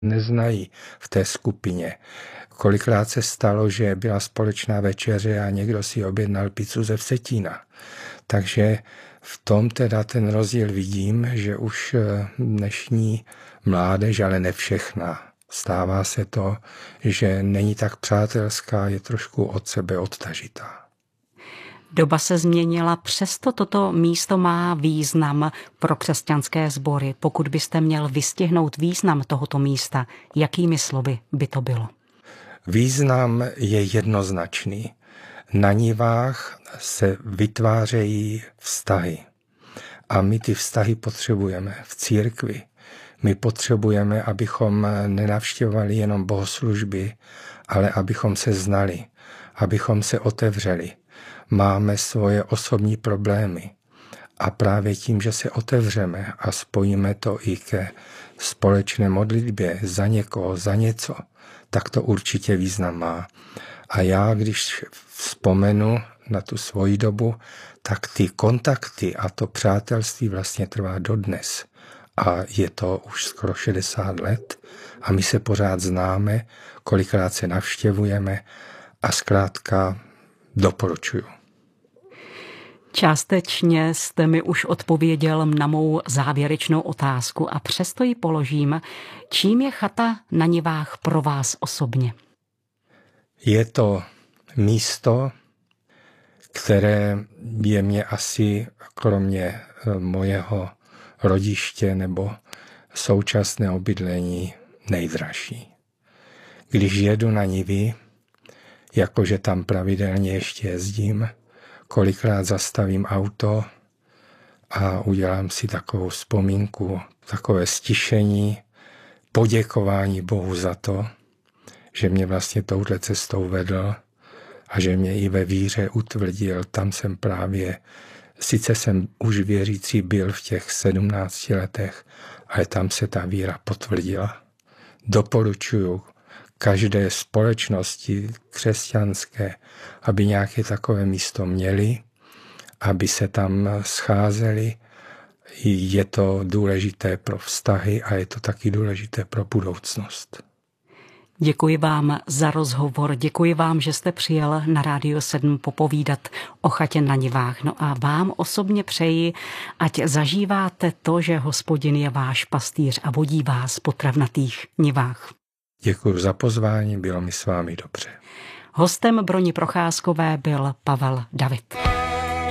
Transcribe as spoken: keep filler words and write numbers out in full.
neznají v té skupině. Kolikrát se stalo, že byla společná večeře a někdo si objednal pizzu ze Vsetína. Takže v tom teda ten rozdíl vidím, že už dnešní mládež, ale ne všechna, stává se to, že není tak přátelská, je trošku od sebe odtažitá. Doba se změnila, přesto toto místo má význam pro křesťanské sbory. Pokud byste měl vystihnout význam tohoto místa, jakými slovy by to bylo? Význam je jednoznačný. Na nivách se vytvářejí vztahy. A my ty vztahy potřebujeme v církvi. My potřebujeme, abychom nenavštěvovali jenom bohoslužby, ale abychom se znali, abychom se otevřeli. Máme svoje osobní problémy. A právě tím, že se otevřeme a spojíme to i ke společné modlitbě za někoho, za něco, tak to určitě význam má. A já, když vzpomenu na tu svoji dobu, tak ty kontakty a to přátelství vlastně trvá dodnes. A je to už skoro šedesát let a my se pořád známe, kolikrát se navštěvujeme a zkrátka doporučuju. Částečně jste mi už odpověděl na mou závěrečnou otázku a přesto ji položím. Čím je chata na Nivách pro vás osobně? Je to místo, které je mě asi kromě mojeho rodiště nebo současného bydlení nejdražší. Když jedu na Nivy, jakože tam pravidelně ještě jezdím, kolikrát zastavím auto a udělám si takovou vzpomínku, takové stišení, poděkování Bohu za to, že mě vlastně touhle cestou vedl a že mě i ve víře utvrdil. Tam jsem právě, sice jsem už věřící byl v těch sedmnácti letech, ale tam se ta víra potvrdila. Doporučuju každé společnosti křesťanské, aby nějaké takové místo měli, aby se tam scházeli. Je to důležité pro vztahy a je to taky důležité pro budoucnost. Děkuji vám za rozhovor, děkuji vám, že jste přijel na Rádio sedm popovídat o chatě na Nivách. No a vám osobně přeji, ať zažíváte to, že Hospodin je váš pastýř a vodí vás po travnatých nivách. Děkuji za pozvání, bylo mi s vámi dobře. Hostem Broni Procházkové byl Pavel David.